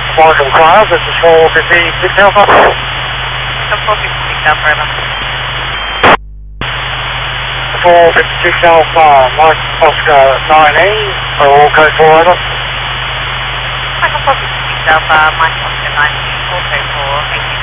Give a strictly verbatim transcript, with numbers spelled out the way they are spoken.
Michael Cloud, this is four fifty-six Alpha. four fifty-six Alpha, over. four fifty-six Alpha, Mike Oscar nine E, all code four, over. Michael four fifty-six Alpha, Mike Oscar nine E, all code four, thank you.